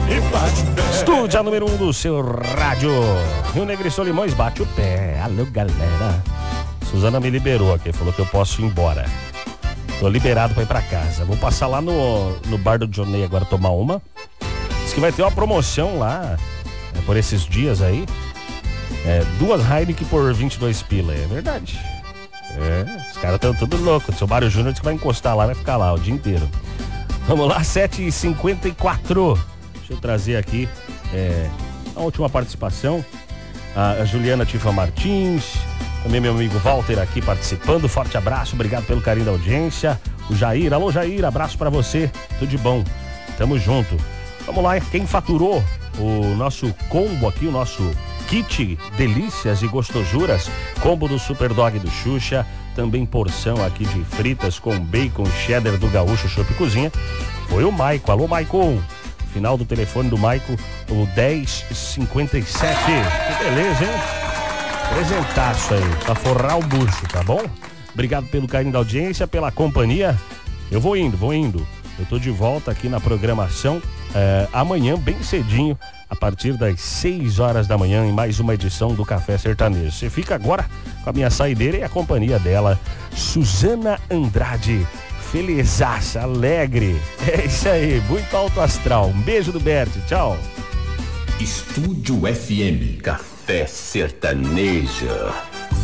Estúdio número 1 do seu rádio. Rio Negro e Solimões, bate o pé. Alô, galera. Suzana me liberou aqui, falou que eu posso ir embora. Tô liberado pra ir pra casa. Vou passar lá no bar do Johnny agora tomar uma. Diz que vai ter uma promoção lá, por esses dias aí. 2 Heineken por 22 pila. É verdade. Os caras estão tudo loucos. O seu Mário Júnior disse que vai encostar lá, vai ficar lá o dia inteiro. Vamos lá, 7h54. Deixa eu trazer aqui a última participação. A Juliana Tifa Martins, também meu amigo Walter aqui participando. Forte abraço, obrigado pelo carinho da audiência. O Jair, alô Jair, abraço pra você, tudo de bom, tamo junto. Vamos lá, quem faturou o nosso combo aqui, o nosso kit delícias e gostosuras, combo do Super Dog do Xuxa, também porção aqui de fritas com bacon cheddar do Gaúcho Chopp Cozinha, foi o Maico. Alô Maico, final do telefone do Maico, o 1057. Que beleza, hein? Presentaço aí, pra forrar o bucho, tá bom? Obrigado pelo carinho da audiência, pela companhia. Eu vou indo. Eu tô de volta aqui na programação amanhã, bem cedinho, a partir das 6 horas da manhã, em mais uma edição do Café Sertanejo. Você fica agora com a minha saideira e a companhia dela, Suzana Andrade. Felizaça, alegre. É isso aí, muito alto astral. Um beijo do Bert, tchau. Estúdio FM, Café Sertanejo.